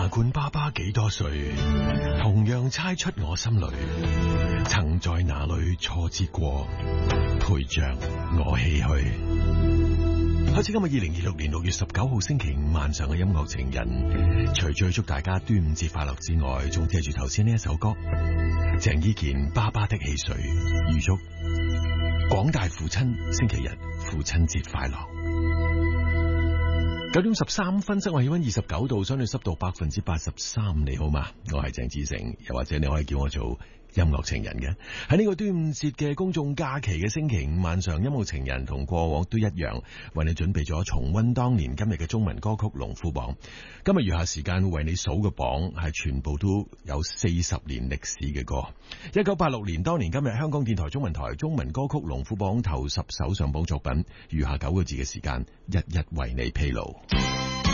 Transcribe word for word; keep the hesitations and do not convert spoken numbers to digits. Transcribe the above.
管爸爸幾多歲，同樣猜出我心裏曾在哪裏挫折過，陪着我唏噓。開始今日二零二六年六月十九號星期五晚上嘅音樂情人，除咗祝大家端午節快樂之外，仲借住頭先呢一首歌，鄭伊健《爸爸的汽水》，預祝廣大父親星期日父親節快樂。九點十三分，室外氣溫二十九度，相對濕度百分之八十三。你好嘛？我係鄭子誠，又或者你可以叫我做音樂情人嘅。喺呢個端午節嘅公眾假期嘅星期五晚上，音樂情人同過往都一樣，為你準備咗重溫當年今日嘅中文歌曲龍虎榜。今日餘下時間會為你數嘅榜係全部都有四十年歷史嘅歌。一九八六年當年今日，香港電台中文台中文歌曲龍虎榜頭十首上榜作品，餘下九個字嘅時間，一一為你披露。